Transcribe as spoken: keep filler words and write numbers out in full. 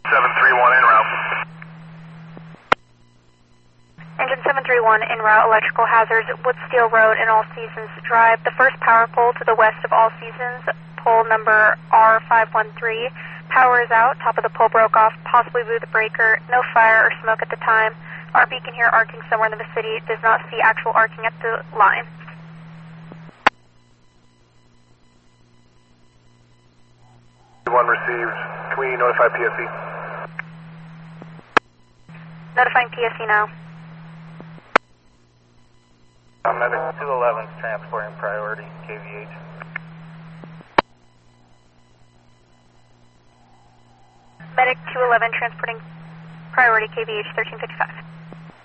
seven three one en route. Engine seven three one en route, electrical hazards, Woodsteel Road and All Seasons Drive. The first power pole to the west of All Seasons, pole number R five one three. Power is out, top of the pole broke off, possibly blew the breaker, no fire or smoke at the time. Our beacon here arcing somewhere in the vicinity does not see actual arcing at the line. One received. Can we notify P S E? Notifying P S E now. I'm Medic two eleven transporting priority K V H. Medic two eleven transporting priority K V H thirteen fifty-five.